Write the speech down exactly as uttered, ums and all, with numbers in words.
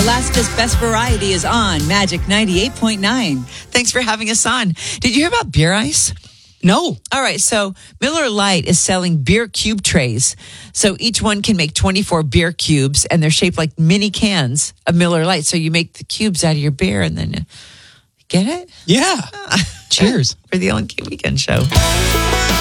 Alaska's Best Variety is on Magic ninety-eight point nine. Thanks for having us on. Did you hear about beer ice? No. All right. So Miller Lite is selling beer cube trays. So each one can make twenty-four beer cubes, and they're shaped like mini cans of Miller Lite. So you make the cubes out of your beer, and then uh, get it? Yeah. Cheers. For the Ellen K Weekend Show.